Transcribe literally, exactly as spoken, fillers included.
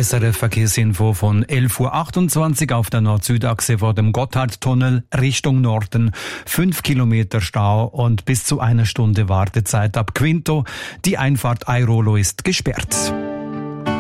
S R F-Verkehrsinfo von elf Uhr achtundzwanzig auf der Nord-Süd-Achse vor dem Gotthardtunnel Richtung Norden. Fünf Kilometer Stau und bis zu einer Stunde Wartezeit ab Quinto. Die Einfahrt Airolo ist gesperrt.